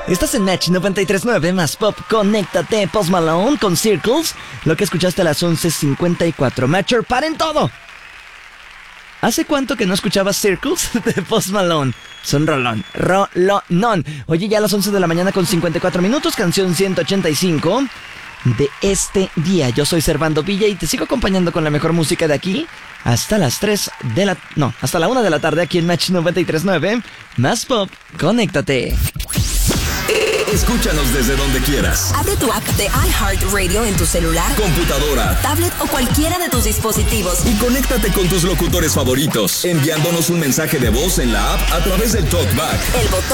Estás en Match 93.9 más pop. Conéctate, Post Malone con Circles. Lo que escuchaste a las 11:54. Matcher, paren todo. ¿Hace cuánto que no escuchabas Circles de Post Malone? Son rolonón. Oye, ya a las 11 de la mañana con 54 minutos. Canción 185 de este día. Yo soy Servando Villa y te sigo acompañando con la mejor música de aquí hasta las 1 de la tarde aquí en Match 93.9 más pop. Conéctate. Escúchanos desde donde quieras. Abre tu app de iHeartRadio en tu celular, computadora, tablet o cualquiera de tus dispositivos. Y conéctate con tus locutores favoritos, enviándonos un mensaje de voz en la app a través del TalkBack. El botón